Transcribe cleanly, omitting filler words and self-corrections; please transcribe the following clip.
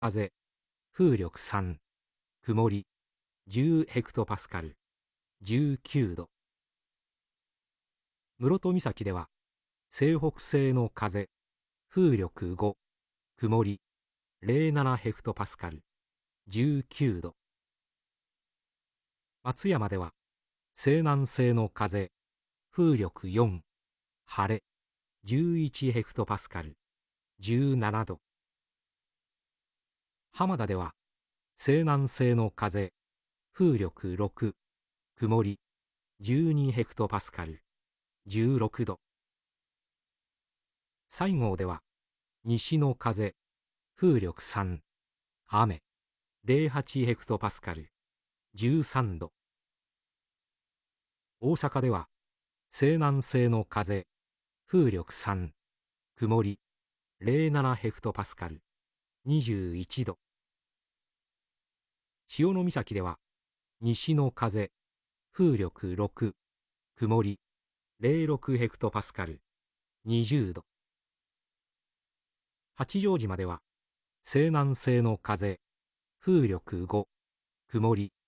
風、風力3、曇り、10ヘクトパスカル、19度。室戸岬では、西北西の風、風力5、曇り、07ヘクトパスカル、19度。松山では、西南西の風、風力4、晴れ、11ヘクトパスカル、17度。浜田では、西南西の風、風力6、曇り、12ヘクトパスカル、16度。西郷では、西の風、風力3、雨、08ヘクトパスカル、13度。大阪では、西南西の風、風力3、曇り、07ヘクトパスカル、21度。潮岬では、西の風、風力6、曇り、06ヘクトパスカル、20度。八丈島では、西南西の風、風力5、曇り、